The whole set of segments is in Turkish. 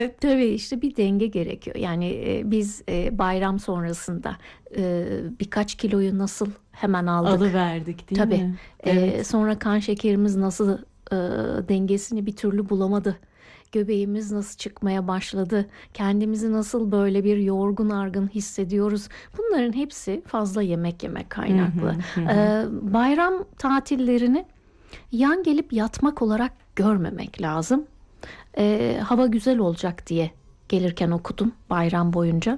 Tabii işte bir denge gerekiyor. Yani biz bayram sonrasında birkaç kiloyu nasıl hemen aldık? Alıverdik değil Tabii. mi? Evet. Sonra kan şekerimiz nasıl dengesini bir türlü bulamadı. Göbeğimiz nasıl çıkmaya başladı? Kendimizi nasıl böyle bir yorgun argın hissediyoruz? Bunların hepsi fazla yemek yemek Hı kaynaklı. hı, hı hı. Bayram tatillerini yan gelip yatmak olarak görmemek lazım. Hava güzel olacak diye gelirken okudum bayram boyunca.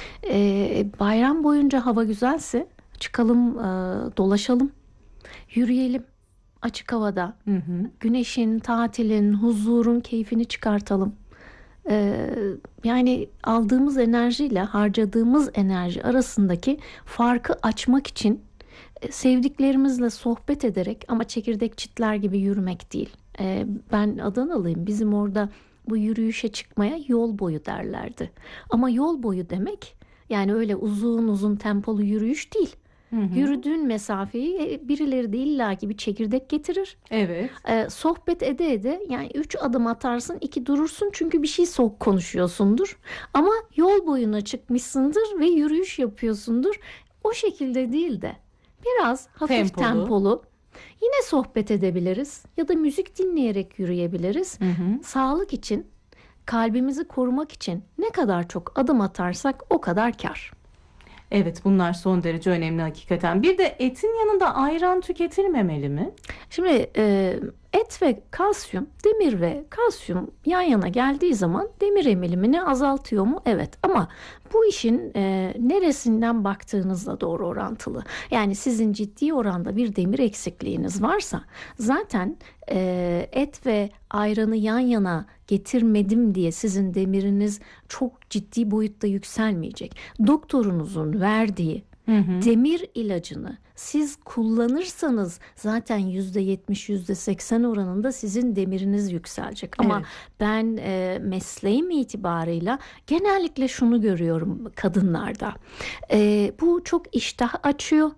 Bayram boyunca hava güzelse çıkalım, dolaşalım, yürüyelim açık havada. Hı hı. Güneşin, tatilin, huzurun keyfini çıkartalım. Ee, Yani aldığımız enerjiyle harcadığımız enerji arasındaki farkı açmak için sevdiklerimizle sohbet ederek ama çekirdek çitler gibi yürümek değil. Ben Adanalıyım. Bizim orada bu yürüyüşe çıkmaya yol boyu derlerdi. Ama yol boyu demek yani öyle uzun uzun tempolu yürüyüş değil. Hı hı. Yürüdüğün mesafeyi birileri de illaki bir çekirdek getirir. Evet. Sohbet ede ede yani 3 adım atarsın 2 durursun çünkü bir şey soğuk konuşuyorsundur. Ama yol boyuna çıkmışsındır ve yürüyüş yapıyorsundur. O şekilde değil de biraz hafif Tempolu. tempolu yine sohbet edebiliriz ya da müzik dinleyerek yürüyebiliriz. Hı hı. Sağlık için, kalbimizi korumak için ne kadar çok adım atarsak o kadar kâr. Evet, bunlar son derece önemli hakikaten. Bir de etin yanında ayran tüketilmemeli mi? Şimdi et ve kalsiyum, demir ve kalsiyum yan yana geldiği zaman demir emilimini azaltıyor mu? Evet, ama bu işin neresinden baktığınızla doğru orantılı. Yani sizin ciddi oranda bir demir eksikliğiniz varsa zaten et ve ayranı yan yana getirmedim diye sizin demiriniz çok ciddi boyutta yükselmeyecek. Doktorunuzun verdiği Hı hı. demir ilacını siz kullanırsanız zaten %70, %80 oranında sizin demiriniz yükselecek. Ama Evet. ben mesleğim itibarıyla genellikle şunu görüyorum kadınlarda. Bu çok iştah açıyor.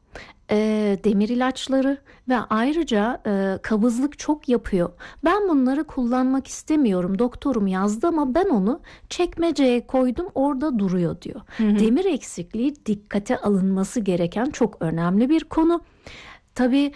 Demir ilaçları ve ayrıca kabızlık çok yapıyor. Ben bunları kullanmak istemiyorum. Doktorum yazdı ama ben onu çekmeceye koydum, orada duruyor diyor. Hı hı. Demir eksikliği dikkate alınması gereken çok önemli bir konu. Tabii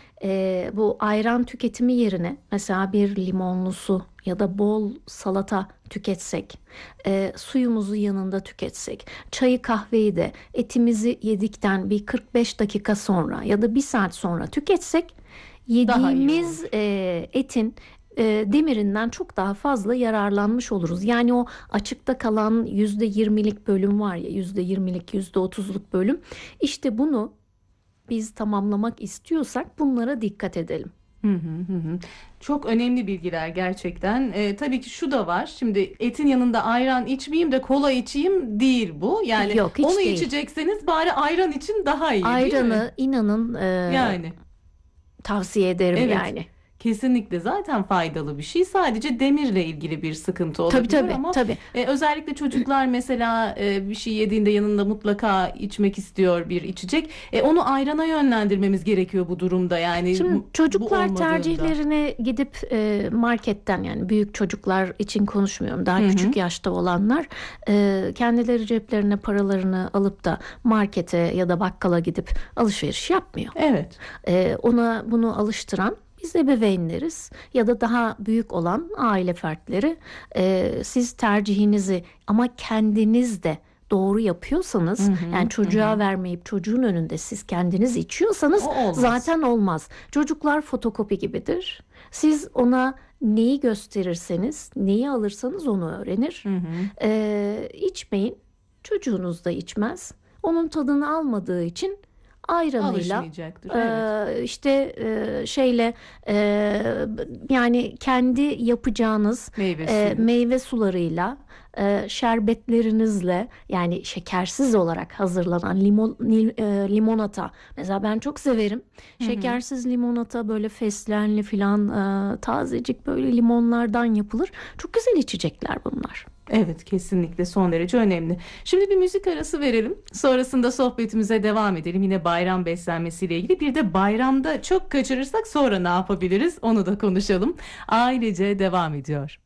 bu ayran tüketimi yerine mesela bir limonlu su ya da bol salata tüketsek, suyumuzu yanında tüketsek, çayı kahveyi de etimizi yedikten bir 45 dakika sonra ya da bir saat sonra tüketsek Daha iyi yediğimiz olur. etin demirinden çok daha fazla yararlanmış oluruz. Yani o açıkta kalan %20'lik bölüm var ya, %20'lik %30'luk bölüm, işte bunu biz tamamlamak istiyorsak bunlara dikkat edelim. Hı hı, hı hı. Çok önemli bilgiler gerçekten. Tabii ki şu da var. Şimdi etin yanında ayran içmeyeyim de kola içeyim değil bu. Yani Yok, onu hiç değil. içecekseniz bari ayran için daha iyi değil mi? Ayranı inanın Yani. tavsiye ederim Evet, yani. kesinlikle zaten faydalı bir şey. Sadece demirle ilgili bir sıkıntı Tabii olabiliyor tabii ama tabii. özellikle çocuklar mesela bir şey yediğinde yanında mutlaka içmek istiyor bir içecek. Onu ayrana yönlendirmemiz gerekiyor bu durumda. Yani Şimdi bu çocuklar olmadığında. tercihlerini gidip marketten, yani büyük çocuklar için konuşmuyorum, daha Hı hı. küçük yaşta olanlar kendileri ceplerine paralarını alıp da markete ya da bakkala gidip alışveriş yapmıyor. Evet. Ona bunu alıştıran biz ebeveynleriz ya da daha büyük olan aile fertleri. Siz tercihinizi ama kendiniz de doğru Hı yapıyorsanız, yani hı. Hı çocuğa hı. vermeyip çocuğun önünde siz kendiniz içiyorsanız O olmaz. zaten olmaz. Çocuklar fotokopi gibidir. Siz ona neyi gösterirseniz, neyi alırsanız onu öğrenir. Hı hı. İçmeyin, çocuğunuz da içmez. Onun tadını almadığı için ayranıyla Alışmayacaktır. Evet. işte şeyle yani kendi yapacağınız Meyve suyu. meyve sularıyla, şerbetlerinizle, yani şekersiz olarak hazırlanan limonata mesela ben çok severim. Hı hı. Şekersiz limonata böyle fesleğenli filan, tazecik böyle limonlardan yapılır. Çok güzel içecekler bunlar. Evet, kesinlikle son derece önemli. Şimdi bir müzik arası verelim. Sonrasında sohbetimize devam edelim. Yine bayram beslenmesiyle ilgili. Bir de bayramda çok kaçırırsak sonra ne yapabiliriz? Onu da konuşalım. Ailece devam ediyor.